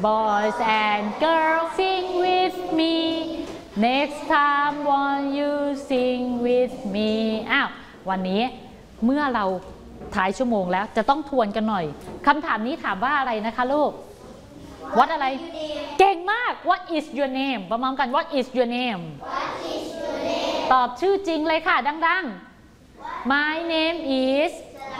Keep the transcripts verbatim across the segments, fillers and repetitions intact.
boys and girls sing with me next time won't you sing with me อ้าววันนี้เมื่อเราท้ายชั่วโมงแล้วจะต้องทวนกันหน่อยคำถามนี้ถามว่าอะไรนะคะลูก What อะไรเก่งมาก What is your name ประมาณกัน What is your name ตอบชื่อจริงเลยค่ะดังๆ My name is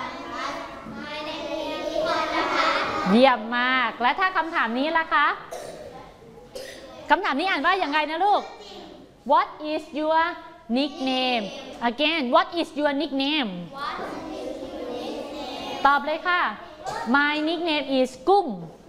เยี่ยมมากและถ้าคำถามนี้ล่ะคะคำถามนี้อ่านว่าอย่างไรนะลูก What is your nickname again What is your nickname ตอบเลยค่ะ My nickname is กุ้ง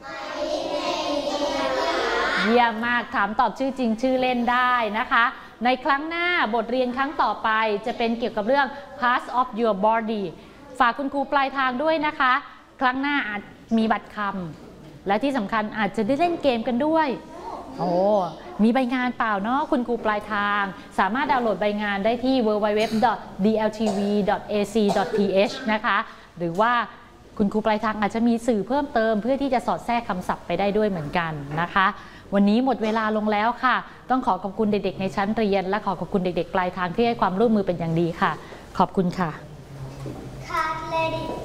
เยี่ยมมากถามตอบชื่อจริงชื่อเล่นได้นะคะในครั้งหน้าบทเรียนครั้งต่อไปจะเป็นเกี่ยวกับเรื่อง parts of your body ฝากคุณครูปลายทางด้วยนะคะครั้งหน้าอาจมีบัตรคำและที่สำคัญอาจจะได้เล่นเกมกันด้วยโอ้มีใบงานเปล่าเนาะคุณครูปลายทางสามารถดาวน์โหลดใบงานได้ที่ ดับเบิลยู ดับเบิลยู ดับเบิลยู ดอท ดี แอล ที วี ดอท เอ ซี ดอท ที เอช นะคะหรือว่าคุณครูปลายทางอาจจะมีสื่อเพิ่มเติมเพื่อที่จะสอดแทรกคำศัพท์ไปได้ด้วยเหมือนกันนะคะวันนี้หมดเวลาลงแล้วค่ะต้องขอขอบคุณเด็กๆในชั้นเรียนและขอขอบคุณเด็กๆปลายทางที่ให้ความร่วมมือเป็นอย่างดีค่ะขอบคุณค่ะ